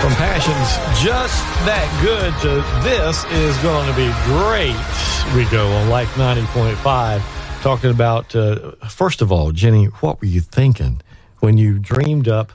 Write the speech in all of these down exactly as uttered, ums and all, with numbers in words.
From Passions Just That Good to This Is Going to Be Great, we go on Life ninety point five, talking about, uh, first of all, Jenny, what were you thinking when you dreamed up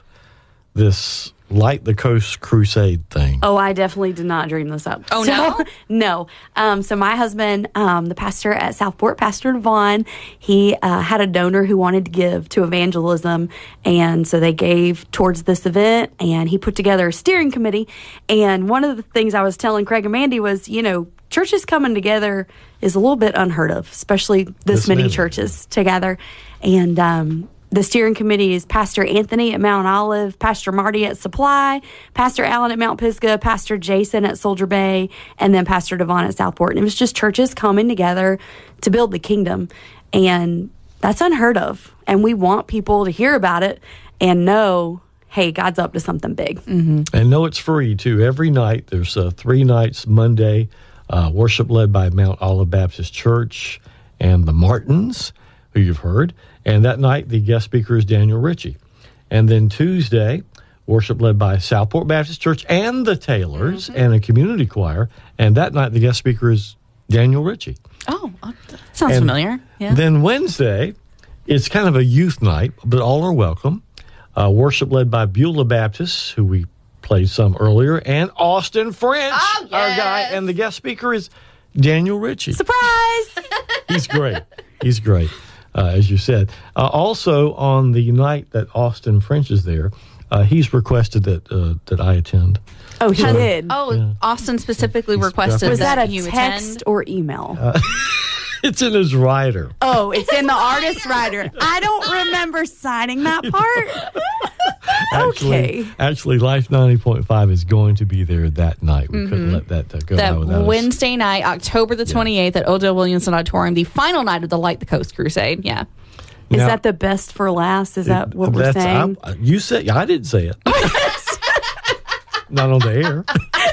this Light the Coast Crusade thing? Oh, I definitely did not dream this up. Oh, so, no? No. Um, so my husband, um, the pastor at Southport, Pastor Devon, he uh, had a donor who wanted to give to evangelism. And so they gave towards this event, and he put together a steering committee. And one of the things I was telling Craig and Mandy was, you know, churches coming together is a little bit unheard of, especially this, this many minute. churches together. And, um, the steering committee is Pastor Anthony at Mount Olive, Pastor Marty at Supply, Pastor Allen at Mount Pisgah, Pastor Jason at Soldier Bay, and then Pastor Devon at Southport. And it was just churches coming together to build the kingdom. And that's unheard of. And we want people to hear about it and know, hey, God's up to something big. Mm-hmm. And know it's free, too. Every night, there's uh, three nights, Monday, uh, worship led by Mount Olive Baptist Church and the Martins, who you've heard. And that night, the guest speaker is Daniel Ritchie. And then Tuesday, worship led by Southport Baptist Church and the Taylors mm-hmm. and a community choir. And that night, the guest speaker is Daniel Ritchie. Oh, sounds and familiar. Yeah. Then Wednesday, it's kind of a youth night, but all are welcome. Uh, worship led by Beulah Baptist, who we played some earlier, and Austin French, oh, yes. our guy. And the guest speaker is Daniel Ritchie. Surprise! He's great. He's great. Uh, as you said. Uh, also, on the night that Austin French is there, uh, he's requested that uh, that I attend. Oh, he so, did? Oh, yeah. Austin specifically He's requested Was that, that a you text attend? or email? Uh, it's in his rider. Oh, it's in the artist rider. I don't remember signing that part. Actually, okay. Actually, Life ninety point five is going to be there that night. We mm-hmm. couldn't let that uh, go that by without Wednesday us. night, October the twenty-eighth yeah. at Odell Williamson Auditorium, the final night of the Light the Coast Crusade. Yeah. Is now, that the best for last? Is that what we're saying? I, you said, I didn't say it. Not on the air.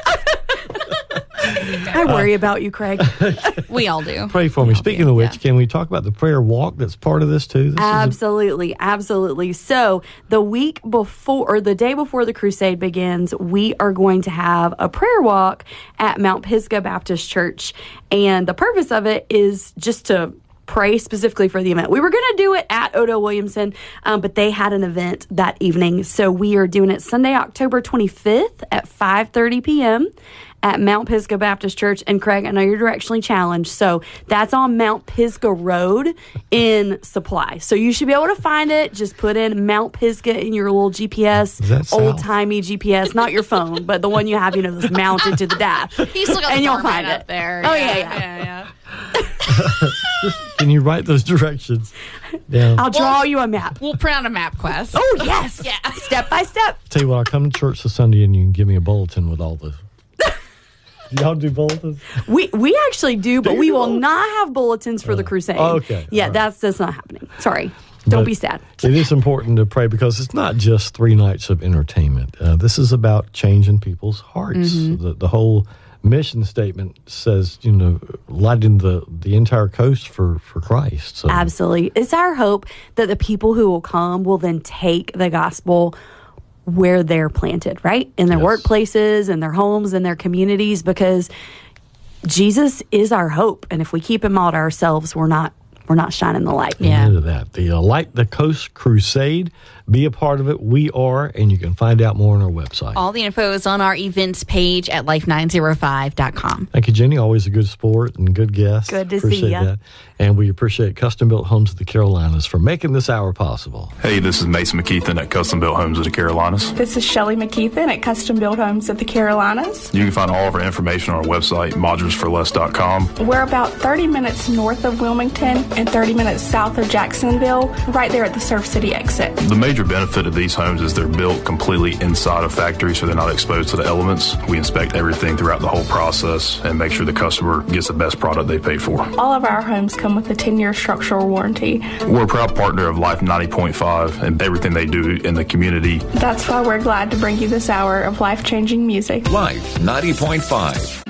I worry uh, about you, Craig. We all do. Pray for me. Speaking do. of which, yeah. can we talk about the prayer walk that's part of this too? This absolutely, a- absolutely. So the week before, or the day before the crusade begins, we are going to have a prayer walk at Mount Pisgah Baptist Church. And the purpose of it is just to pray specifically for the event. We were going to do it at Odell Williamson, um, but they had an event that evening. So we are doing it Sunday, October twenty-fifth at five thirty p.m. at Mount Pisgah Baptist Church. And Craig, I know you're directionally challenged, so that's on Mount Pisgah Road in Supply. So you should be able to find it. Just put in Mount Pisgah in your little G P S, old-timey G P S, not your phone, but the one you have, you know, that's mounted to the dash. He's still got and the you'll find up it there. Oh, yeah, yeah, yeah. yeah, yeah. Can you write those directions down? I'll draw you a map. We'll print out a map quest. Oh, yes. Yeah. Step by step. Tell you what, I'll come to church this Sunday and you can give me a bulletin with all the... Do y'all do bulletins? We we actually do, but do we will bulletins? not have bulletins for uh, the crusade. Oh, okay. Yeah, right. that's that's not happening. Sorry. Don't but be sad. It is important to pray because it's not just three nights of entertainment. Uh, this is about changing people's hearts. Mm-hmm. The, the whole mission statement says, you know, lighting the, the entire coast for, for Christ. So. Absolutely. It's our hope that the people who will come will then take the gospel where they're planted, right? In their yes. workplaces, in their homes, in their communities, because Jesus is our hope. And if we keep him all to ourselves, we're not we're not shining the light. Yeah. Into that. The uh, Light the Coast Crusade. Be a part of it. We are, and you can find out more on our website. All the info is on our events page at life nine oh five dot com. Thank you, Jenny. Always a good sport and good guest. Good to appreciate see you. That. And we appreciate Custom Built Homes of the Carolinas for making this hour possible. Hey, this is Mason McKeithen at Custom Built Homes of the Carolinas. This is Shelley McKeithen at Custom Built Homes of the Carolinas. You can find all of our information on our website, modules for less dot com. We're about thirty minutes north of Wilmington and thirty minutes south of Jacksonville, right there at the Surf City exit. The major benefit of these homes is they're built completely inside a factory, so they're not exposed to the elements. We inspect everything throughout the whole process and make sure the customer gets the best product they pay for. All of our homes come with a ten-year structural warranty. We're a proud partner of Life ninety point five and everything they do in the community. That's why we're glad to bring you this hour of life-changing music. Life ninety point five.